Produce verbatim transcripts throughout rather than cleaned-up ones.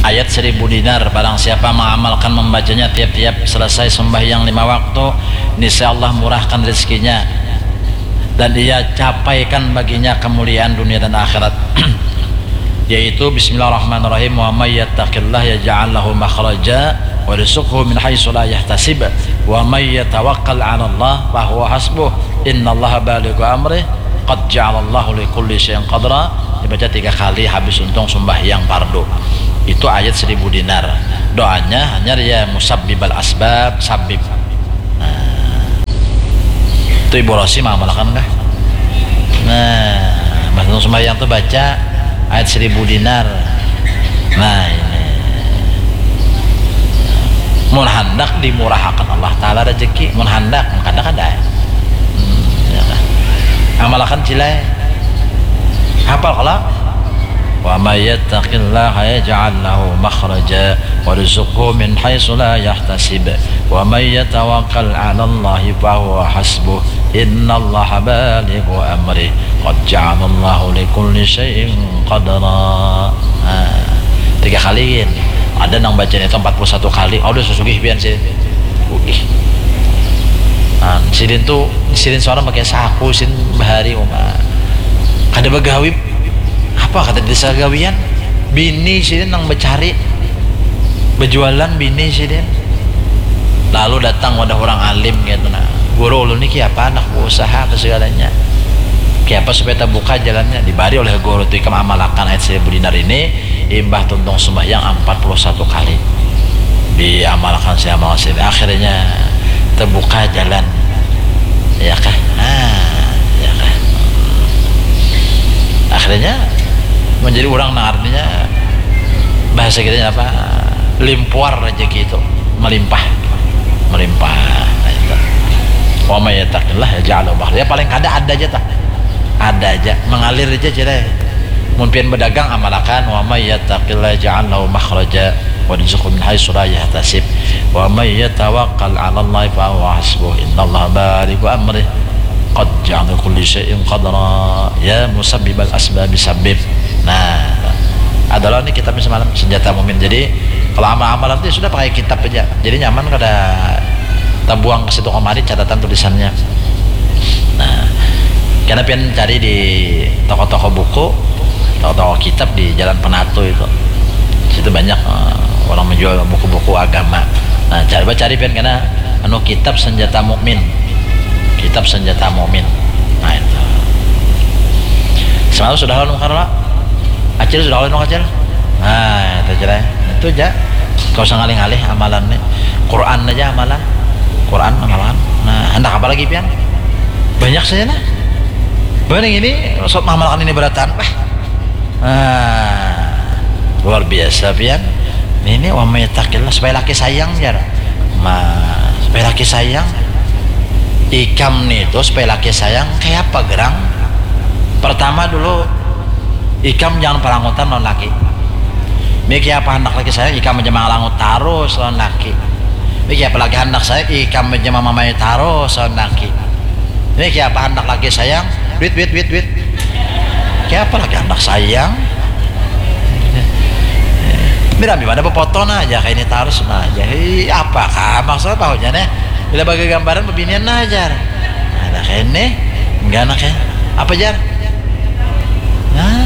ayat seribu dinar. Barang siapa mengamalkan membacanya tiap-tiap selesai sembahyang lima waktu, niscaya Allah murahkan rezekinya dan dia capaikan baginya kemuliaan dunia dan akhirat. Yaitu bismillahirrahmanirrahim, wa may yattaqillah yaj'al lahu makhraja wa yarzuqhu min haitsu la yahtasib wa may yatawakkal 'ala Allah fa huwa hasbuh innallaha balighu amrih qad ja'alallahu likulli syai'in qadra. Dibaca tiga kali habis untung sembahyang fardu. Itu ayat seribu dinar. Doanya hanya ya musabbibal asbab sabib. Nah, itu Ibu Rosi mengamalkan kah? Nah, mas untung sembahyang tuh baca ayat seribu dinar. Nah ini mun hendak dimurahkan Allah Ta'ala rezeki, mun hendak kadang ada hmm, ya kan? Amalkan cilai hafal kalau wa may yattaqillaha yaj'al lahu makhraja wa yarzuqhu min haitsu la yahtasib wa may yatawakkal 'ala Allahi fa huwa hasbuh innallaha balighu amrih qad ja'alallahu likulli syai'in qadra. Nah, tiga kali ini ada yang bacanya itu empat puluh satu kali. Oh udah susugih pian sih. Ih. Nah, sidin tuh sidin seorang pakai saku sin bahari oma. Kada begawi apa kata desa gawian? Bini sidin nang becari berjualan bini sidin. Lalu datang wadah orang alim gitu nah. Guru ulun ini apa anak usaha ke segalanya. Kiapa supaya terbuka jalannya dibari oleh guru itu ikam amalakan ayat seribu dinar ini imbah tuntung sembahyang empat puluh satu kali diamalkan si amal sini akhirnya terbuka jalan ya kah ah, ya kah akhirnya menjadi orang nah artinya bahasa kita apa limpuar rezeki itu melimpah melimpah nah, itu wa may yattaqillah yaj'al lahu makhraja paling ada ada aja tak ada aja mengalir aja cerai mungkin berdagang amalakan wa may yattaqillah yaj'al lahu makhraja wa yarzuqhu min haitsu la yahtasib wa may yatawakkal 'ala Allah fa huwa hasbuh innallaha balighu amrih qad ja'ala kulli syai'in qadra ya musabbibal asbab sabib. Nah adalah ini kitabnya semalam senjata mukmin. Jadi kalau amal-amalan itu sudah pakai kitab aja jadi nyaman kada terbuang ke situ kemari catatan tulisannya. Nah karena pengen cari di toko-toko buku, toko-toko kitab di Jalan Penatu itu, situ banyak uh, orang menjual buku-buku agama. Nah, coba cari pengen karena anu kitab senjata mukmin, kitab senjata mukmin. Nah itu. Semalam sudah lalu karena acil sudah lalu acil. Nah itu aja, itu aja. Kau usah ngalih-ngalih amalannya, Quran aja amalan, Quran amalan. Nah, hendak apa lagi pian? Banyak saja nah. Barang ini sok mengamalkan ini beratan ah, luar biasa pian ini wa may yattaqillah supaya laki sayang jar ma supaya laki sayang ikam nih tuh supaya laki sayang kayak apa gerang pertama dulu ikam jangan perangutan non laki mikir apa hendak laki sayang ikam menjemah langut taruh non laki mikir apa lagi hendak sayang ikam menjemah mamai taruh non laki mikir apa hendak laki sayang wit wit wit wit kayak apa lagi anak sayang mira mana foto aja kayak ini taruh semua aja apakah maksudnya tahunya nih bila bagi gambaran pembinian aja ada kayak ini enggak anak ya apa jar nah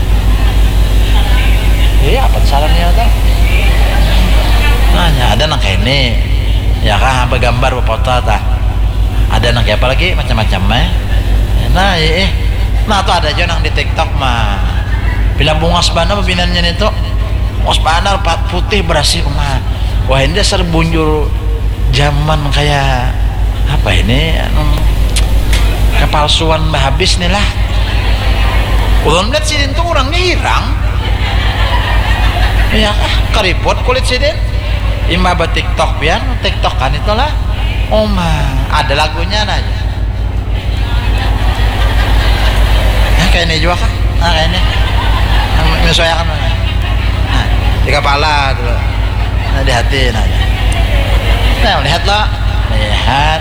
iya apa salamnya tuh nanya ada anak kayak ini ya kah apa gambar foto tak ada anak kayak apa lagi macam-macamnya. Nah eh nah tuh ada aja nang di TikTok mah bila bunga sebana pembinannya itu bunga sebana putih berhasil mah wah ini dasar bunjur zaman kayak apa ini anu kepalsuan mah habis nih lah ulun lihat sidin tuh orangnya hirang ya ah keriput kulit sidin imah ba TikTok pian TikTok kan itulah oh mah ada lagunya aja kayak ini juga kah? Nah kayak ini menyesuaikan nah di kepala dulu nah di hati nah nah lihatlah lihat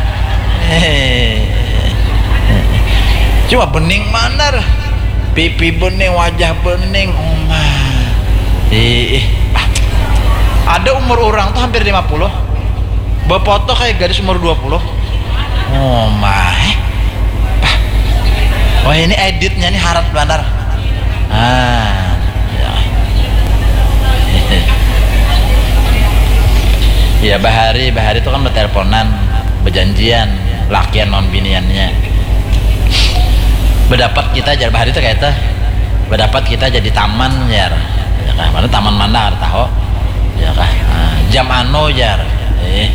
coba bening mana pipi bening wajah bening oh mah ih ah umur orang tuh hampir lima puluh, befoto kayak gadis umur dua puluh. Oh my, wah ini editnya nih harat benar. Ah, ya. Ya bahari, bahari itu kan berteleponan, berjanjian, lakian non biniannya. Berdapat kita jadi bahari itu kayak itu, berdapat kita jadi taman jar, ya kah? Mana taman mana tahu? Ya kah? Nah, jam anu jar, eh.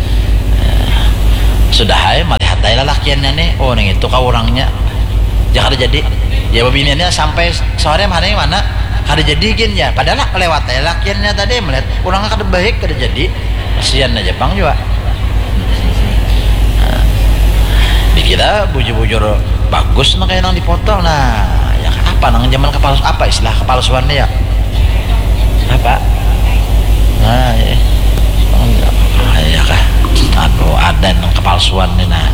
Sudah hai melihat aja lakiannya nih, oh nih itu kau orangnya jangan jadi ya biniannya sampai sore hari mana kada jadi gin ya, padahal lewat aja lakiannya tadi melihat orangnya kada baik kada jadi, kasihan aja bang juga. Nah, dikira bujur-bujur bagus nah kayak nang dipotong, nah ya apa nang zaman kepalsu apa istilah kepalsuannya ya apa, nah ya, oh, ya kah aduh ada yang kepalsuan nih, nah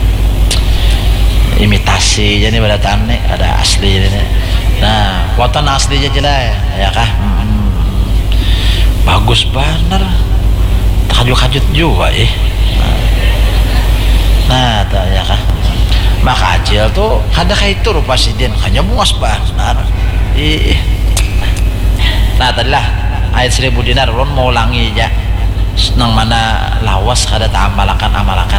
imitasi jadi pada tane ada asli ini, nah foto asli aja lah ya kah, hmm, bagus bener, terkajut-kajut juga eh, nah tuh ya kah, maka acil tuh ada kayak itu rupa sidin hanya muas benar, ih, nah tadilah ayat seribu dinar ulun mau ulangi aja nang mana lawas kada amalakan amalakan.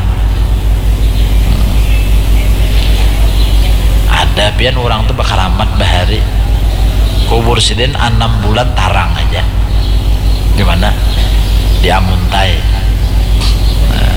Ada pian orang tuh bakaramat bahari kubur sidin enam bulan tarang aja, gimana di Amuntai. Nah,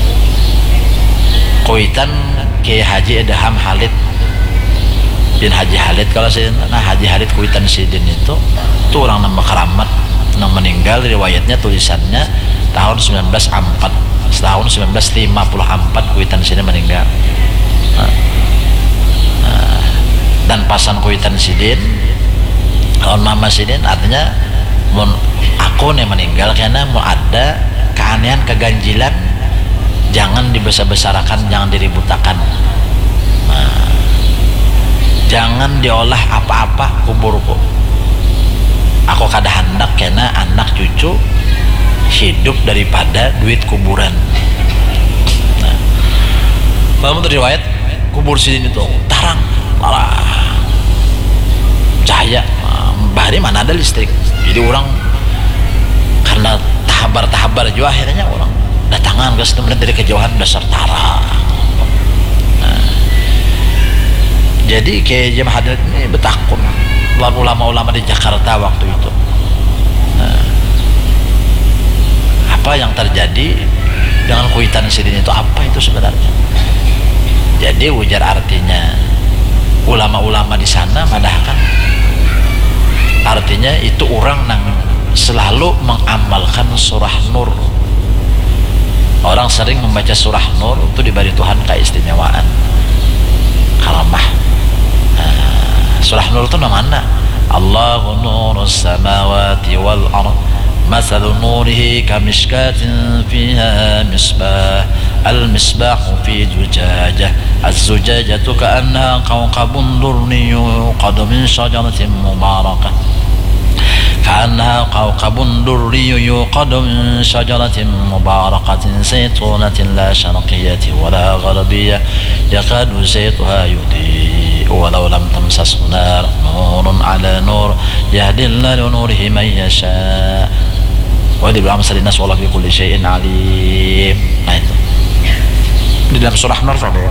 kuitan Kiai Haji Edham Halid bin Haji Halid, kalau sidin nah Haji Halid kuitan sidin itu tuh orang nambah keramat nang meninggal, riwayatnya tulisannya tahun sembilan belas empat, tahun sembilan belas lima puluh empat kuitan sidin meninggal. Nah, nah, dan pasan kuitan sidin tahun mama sidin artinya mun aku nih meninggal karena mau ada keanehan keganjilan jangan dibesar-besarkan, jangan diributakan, nah, jangan diolah apa-apa kuburku. Aku kada hendak karena anak cucu hidup daripada duit kuburan. Nah, menurut riwayat kubur sidin itu tarang, malah cahaya, bahari mana ada listrik. Jadi orang karena tahabar-tahabar juga akhirnya orang datangan ke situ dari kejauhan dasar tarang. Nah, jadi kayak jemaah hadirat ini betakun ulama-ulama di Jakarta waktu itu. Nah, apa yang terjadi dengan kuitan sidin itu apa itu sebenarnya? Jadi ujar artinya ulama-ulama di sana madahkan artinya itu orang yang selalu mengamalkan surah Nur. Orang sering membaca surah Nur itu diberi Tuhan keistimewaan kalamah. Nah, surah Nur itu namanya Allahu nurus samawati wal ard مثل نوره كمشكاة فيها مصباح المصباح في زجاجة الزجاجة كأنها كوكب دري يوقد من شجرة مباركة كأنها كوكب دري يوقد من شجرة مباركة زيتونة لا شرقية ولا غربية يكاد زيتها يضيء ولو لم تمسسه نار نور على نور يهدي الله لنوره من يشاء wa di dalam salinas wallahu fi kulli syai'in alim. Nah itu di dalam surah Nur ada.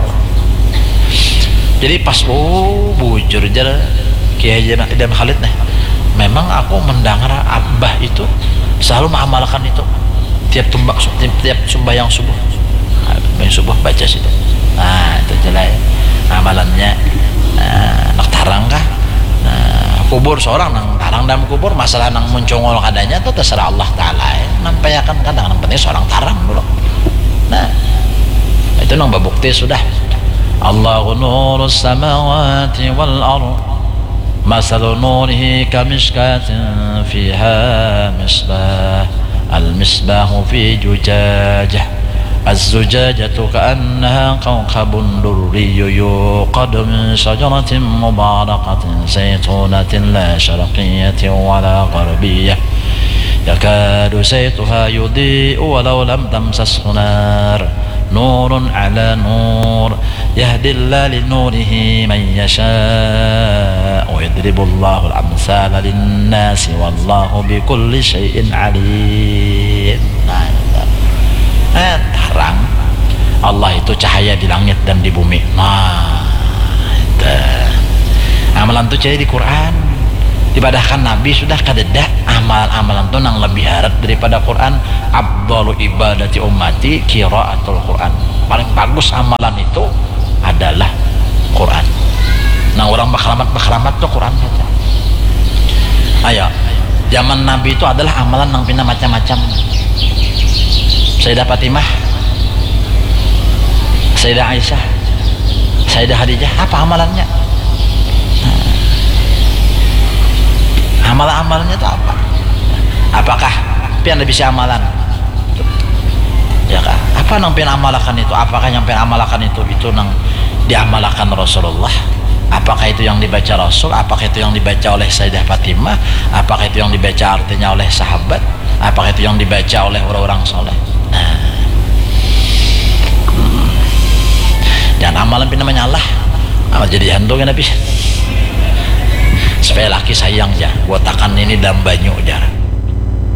Jadi pas oh bujur aja Kiai Haji Edham Halid nih, memang aku mendengar abah itu selalu mengamalkan itu tiap tumbak tiap, tiap sembahyang subuh, sembahyang subuh baca situ. Nah itu jelas amalannya. Nah, nak tarang kah? Nah, kubur seorang nang tarang dalam kubur, masalah nang muncungol kadanya itu terserah Allah Ta'ala ya. Nampayakan kadang nang penting seorang tarang dulu. Nah itu nang babukti sudah Allahu nurus samawati wal ard masalu nurihi kamishkatin fiha misbah al misbahu fi zujajah الزجاجة كأنها كوكب دري يوقد من شجرة مباركة زيتونة لا شرقية ولا غربية yakadu saytuha yudhi'u walau lam tamsashu nar nurun ala nur yahdillahu linurihi man yasha' wa yadribullahu al-amsala lin-nasi wallahu bikulli syai'in alim. Nah, eh, terang Allah itu cahaya di langit dan di bumi. Nah, itu amalan itu cahaya di Quran dibadahkan Nabi sudah kadeda amalan-amalan itu nang lebih harat daripada Quran. Afdalu ibadati ummati qiraatul Quran. Paling bagus amalan itu adalah Quran. Nah, orang bakhramat-bakhramat tuh Quran saja. Ayo, zaman Nabi itu adalah amalan nang pina macam-macam. Sayyidah Fatimah, Sayyidah Aisyah, Sayyidah Khadijah, apa amalannya? Amalan-amalannya itu apa? Apakah pian bisa amalan? Ya kah? Apa nang pian amalakan itu? Apakah yang pian amalakan itu itu nang diamalakan Rasulullah? Apakah itu yang dibaca Rasul? Apakah itu yang dibaca oleh Sayyidah Fatimah? Apakah itu yang dibaca artinya oleh sahabat? Apakah itu yang dibaca oleh orang-orang soleh? Nah, hmm. Jangan amalan pina menyalah. Amal jadi hantu kan habis. Supaya laki sayang ya, botakan ini dalam banyu jar.